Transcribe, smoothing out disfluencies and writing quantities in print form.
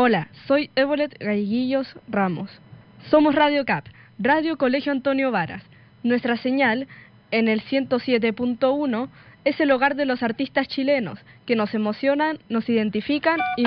Hola, soy Evolet Gaiguillos Ramos. Somos Radio CAP, Radio Colegio Antonio Varas. Nuestra señal, en el 107.1, es el hogar de los artistas chilenos que nos emocionan, nos identifican y